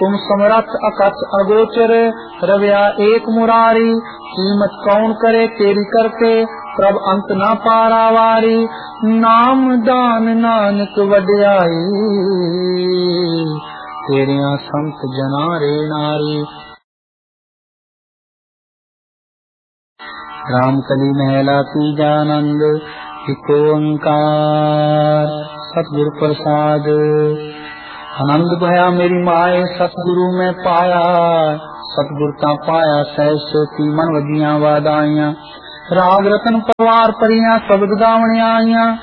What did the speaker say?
तुम समरथ अकथ अगोचर, रव्या एक मुरारी, कीमत कौन करे तेरी करते, प्रभ अंत न पारावारी। नाम दान नानक वड्याई, तेरिया संत जना रे नारी। रामकली महला तीजानंद, एक ओंकार सतगुरु प्रसाद। आनंद भया मेरी माए सतगुरु में पाया, सतगुरु ता पाया सहज सोती मन वजिया वादाइया। राग रतन पवार परिया शब्द गावण आईया,